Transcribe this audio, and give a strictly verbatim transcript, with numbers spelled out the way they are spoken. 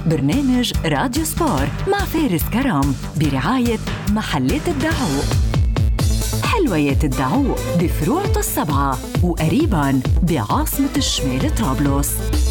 برنامج راديو سبور مع فارس كرم برعاية محلات الدعوق. حلويات الدعوق بفروع السبعة وقريباً بعاصمة الشمال طرابلس.